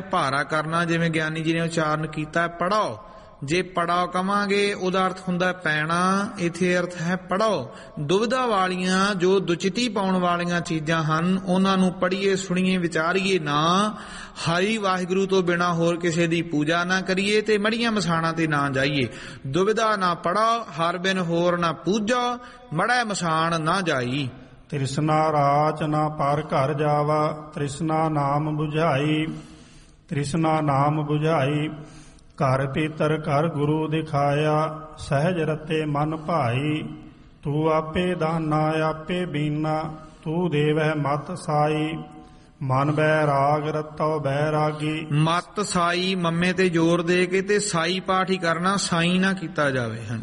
ਭਾਰਾ ਕਰਨਾ, ਜਿਵੇਂ ਗਿਆਨੀ ਜੀ ਨੇ ਉਚਾਰਨ ਕੀਤਾ ਪੜੋ। ਜੇ ਪੜਾਓ ਕਵਾਂਗੇ ਉਹਦਾ ਅਰਥ ਹੁੰਦਾ ਪੈਣਾ, ਇੱਥੇ ਅਰਥ ਹੈ ਪੜੋ। ਦੁਬਿਧਾ ਵਾਲੀਆਂ ਜੋ ਦੁਚਿਤੀ ਪਾਉਣ ਵਾਲੀਆਂ ਚੀਜ਼ਾਂ ਹਨ ਉਹਨਾਂ ਨੂੰ ਪੜ੍ਹੀਏ, ਸੁਣੀਏ, ਵਿਚਾਰੀਏ ਨਾ। ਹਰੀ ਵਾਹਿਗੁਰੂ ਤੋਂ ਬਿਨਾਂ ਹੋਰ ਕਿਸੇ ਦੀ ਪੂਜਾ ਨਾ ਕਰੀਏ ਤੇ ਮੜੀਆਂ ਮਸਾਣਾਂ ਤੇ ਨਾ ਜਾਈਏ। ਦੁਬਿਧਾ ਨਾ ਪੜੋ, ਹਰ ਬਿਨ ਹੋਰ ਨਾ ਪੂਜੋ, ਮੜੈ ਮਸਾਣ ਨਾ ਜਾਈ। ਤ੍ਰਿਸ਼ਨਾ ਰਾਚ ਨਾ ਪਰ ਘਰ ਜਾਵਾ, ਤ੍ਰਿਸ਼ਨਾ ਨਾਮ ਬੁਝਾਈ। ਤ੍ਰਿਸ਼ਨਾ ਨਾਮ ਬੁਝਾਈ, ਘਰ ਪੀਤਰ ਘਰ ਗੁਰੂ ਦਿਖਾਇਆ। ਸਹਿਜ ਰਤੇ ਮਨ ਭਾਈ, ਤੂੰ ਆਪੇ ਦਾਨਾ ਆਪੇ ਬੀਨਾ। ਤੂੰ ਦੇਵਹਿ ਮਤ ਸਾਈ, ਮਨ ਬੈਰਾਗ ਰਤੋ ਬੈਰਾਗੀ। ਮਤ ਸਾਈ ਮੱਮੇ ਤੇ ਜ਼ੋਰ ਦੇ ਕੇ ਤੇ ਸਾਈ ਪਾਠ ਹੀ ਕਰਨਾ, ਸਾਈ ਨਾ ਕੀਤਾ ਜਾਵੇ।